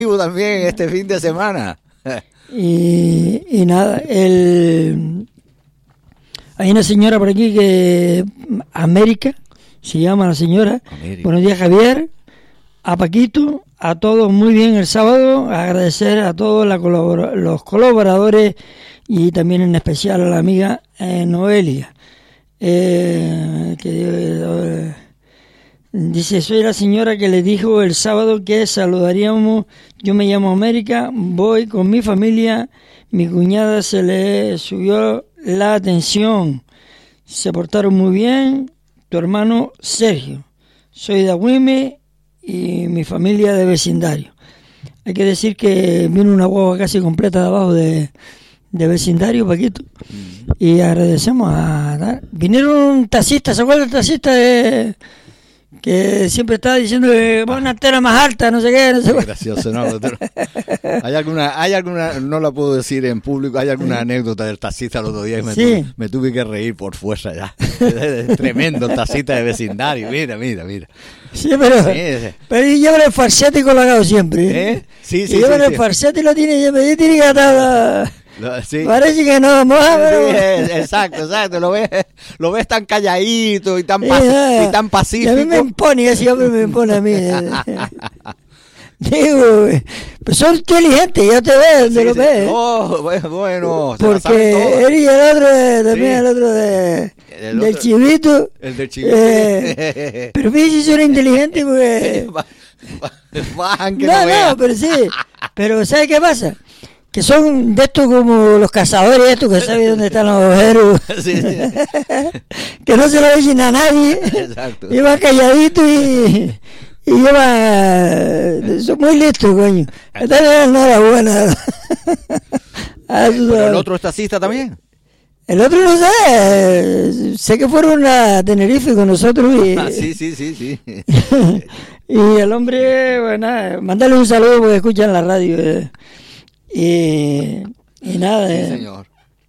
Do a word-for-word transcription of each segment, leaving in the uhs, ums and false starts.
también este fin de semana. Y, y nada, el, hay una señora por aquí que, América, se llama la señora. América. Buenos días, Javier, a Paquito, a todos muy bien el sábado, agradecer a todos la colabora, los colaboradores y también en especial a la amiga eh, Noelia. Eh, que eh, dice, soy la señora que le dijo el sábado que saludaríamos. Yo me llamo América, voy con mi familia, mi cuñada se le subió la atención, se portaron muy bien, tu hermano Sergio, soy de Agüime y mi familia de vecindario. Hay que decir que vino una guagua casi completa de abajo de, de vecindario, Paquito, y agradecemos a... Vinieron taxistas, ¿se acuerdan del taxista de... que siempre estaba diciendo que pon una antena más alta, no sé qué, no sé qué. Gracioso, ¿no? ¿Hay alguna, hay alguna, no la puedo decir en público, hay alguna sí. anécdota del taxista el otro día y me, sí. tuve, me tuve que reír por fuerza ya. Tremendo el taxista de vecindario, mira, mira, mira. Sí, pero, sí. pero lleva el farsete colgado siempre. ¿Eh? Sí, sí, y lleva sí, el sí. farsete y lo tiene, y tiene que atar. Sí. Parece que no, moja, pero... sí, exacto, exacto, lo ves, lo ves tan calladito y tan, pac- y tan pacífico. Y a mí me impone, ese hombre me impone a mí. Digo, pues son inteligentes, ya te ves, donde sí, lo sí. ves. Oh, bueno, porque él y el otro, de, también sí. el otro de, el del otro, chivito. El del chivito. Eh, pero fíjate si son inteligentes, porque... Bajan que no, no, no, pero sí, pero ¿sabes qué pasa? Que son de estos como los cazadores estos que saben dónde están los ojeros. Sí, sí. Que no se lo dicen a nadie. Exacto. Y van calladitos y, y llevan... Son muy listos, coño. Están en enhorabuena. ¿Pero el otro es taxista también? El otro no sé. Sé que fueron a Tenerife con nosotros. Y, ah, sí, sí, sí, sí. Y el hombre, bueno, mándale un saludo porque escuchan la radio. Eh. Y, y nada, sí, eh, señor.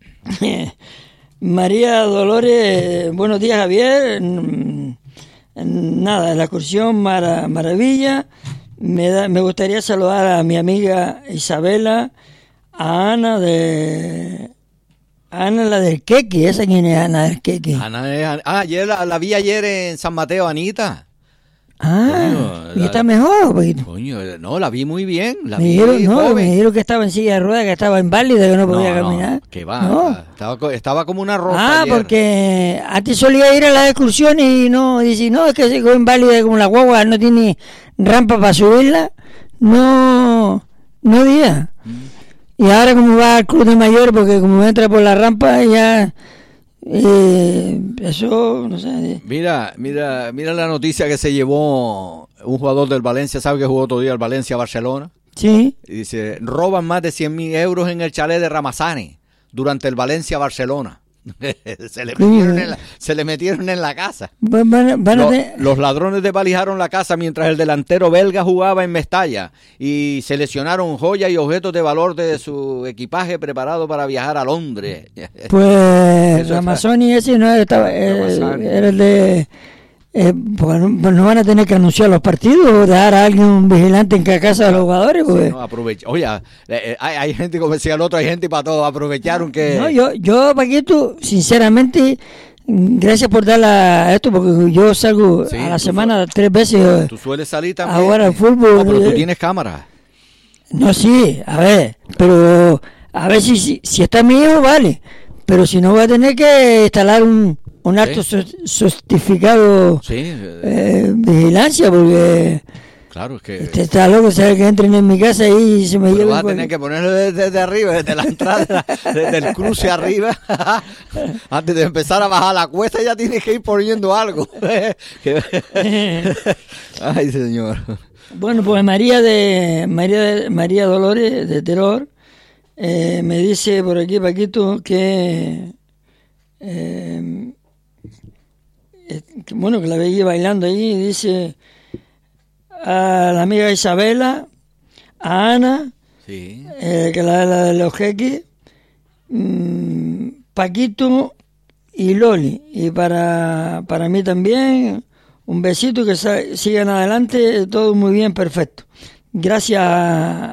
María Dolores, buenos días, Javier. En, en, nada, la excursión mara, maravilla. Me, da, me gustaría saludar a mi amiga Isabela, a Ana de... Ana, la del Queque. ¿Esa quién es Ana del Queque? Ana es, ah, ayer la, la vi ayer en San Mateo, Anita. Ah, coño, ¿y la, está mejor? Poquito? Coño, no, la vi muy bien. La me, vi dijeron, no, me dijeron que estaba en silla de ruedas, que estaba inválida, que no podía no, caminar. No, que va, no. estaba, estaba como una roca. Ah, ayer. Porque antes solía ir a las excursiones y no, dice, no, es que se quedó inválida como la guagua, no tiene rampa para subirla, no, no día. Mm. Y ahora como va al club de mayor, porque como entra por la rampa ya... Eh, eso, no sé. Mira, mira, mira la noticia que se llevó un jugador del Valencia, ¿sabe que jugó otro día el Valencia-Barcelona? Sí. Y dice, roban más de cien mil euros en el chalet de Ramazani durante el Valencia-Barcelona. se, le metieron en la, se le metieron en la casa. Van, van, van los, te... los ladrones desvalijaron la casa mientras el delantero belga jugaba en Mestalla y seleccionaron joyas y objetos de valor de su equipaje preparado para viajar a Londres. Pues Ramazani ese no estaba, era, era el de... Eh, pues no, no van a tener que anunciar los partidos o dejar a alguien un vigilante en cada casa de los jugadores. Porque... Sí, no, aprovecha. Oye, eh, hay, hay gente, como decía el otro, hay gente para todo. Aprovecharon que... No, yo, yo Paquito, sinceramente, gracias por dar a esto, porque yo salgo sí, a la semana su... tres veces. Tú sueles salir también. Ahora al fútbol. No, pero tú tienes cámara. No, sí, a ver, pero a ver si, si, si está mi hijo, vale. Pero si no, voy a tener que instalar un... un acto ¿sí? certificado sí. eh, vigilancia, porque claro, es que este está loco, sabe que entren en mi casa y se me lleven. Vas a tener que ponerlo desde, desde arriba, desde la entrada, desde el cruce arriba, antes de empezar a bajar la cuesta ya tienes que ir poniendo algo. Ay, señor. Bueno, pues María de María de, María Dolores de Terror eh, me dice por aquí, Paquito, que eh, bueno, que la veía bailando ahí, y dice a la amiga Isabela, a Ana, sí. eh, que la, la de los jeques, mmm, Paquito y Loli, y para, para mí también, un besito, que sa- sigan adelante, todo muy bien, perfecto. gracias